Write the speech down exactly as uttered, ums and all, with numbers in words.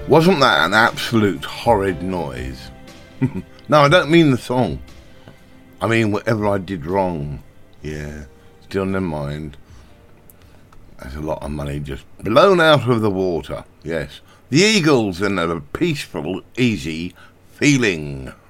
Wasn't that an absolute horrid noise? No, I don't mean the song. I mean whatever I did wrong. Yeah, still never mind. That's a lot of money just blown out of the water. Yes. The Eagles and a peaceful, easy feeling.